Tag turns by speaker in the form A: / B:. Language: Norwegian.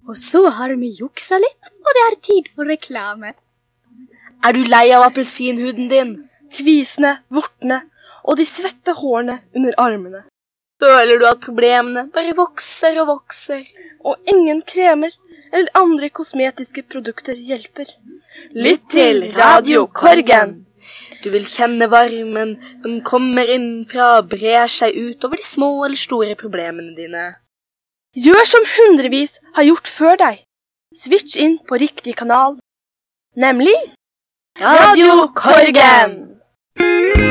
A: Og så har vi juksa litt, og det er tid for reklame.
B: Er du lei av appelsinhuden din?
C: Kvisene, vortene og de svette hårene under armene.
B: Føler du at problemene bare vokser og vokser?
C: Og ingen kremer eller andre kosmetiske produkter hjelper.
B: Lytt til Radio Korgen. Du vil kjenne varmen som kommer innfra og brer seg ut over de små eller store problemene dine.
C: Gjør som hundrevis har gjort før deg. Switch inn på riktig kanal. Nemlig
B: Radio Korgen.